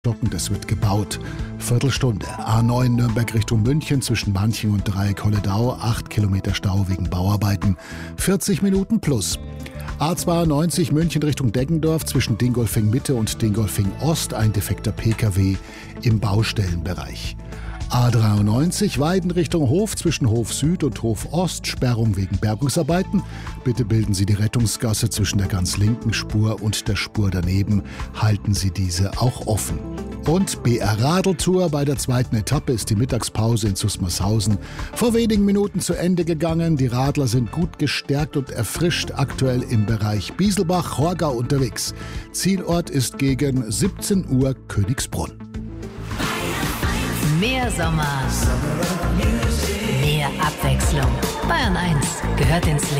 stockend, es wird gebaut. Viertelstunde. A9 Nürnberg Richtung München zwischen Manching und Dreieck-Holledau. 8 Kilometer Stau wegen Bauarbeiten. 40 Minuten plus. A92 München Richtung Deggendorf zwischen Dingolfing Mitte und Dingolfing Ost. Ein defekter Pkw im Baustellenbereich. A93 Weiden Richtung Hof zwischen Hof Süd und Hof Ost. Sperrung wegen Bergungsarbeiten. Bitte bilden Sie die Rettungsgasse zwischen der ganz linken Spur und der Spur daneben. Halten Sie diese auch offen. Und BR Radeltour. Bei der zweiten Etappe ist die Mittagspause in Susmarshausen vor wenigen Minuten zu Ende gegangen. Die Radler sind gut gestärkt und erfrischt, aktuell im Bereich Bieselbach-Horgau unterwegs. Zielort ist gegen 17 Uhr Königsbrunn. Mehr Sommer, mehr Abwechslung. Bayern 1 gehört ins Leben.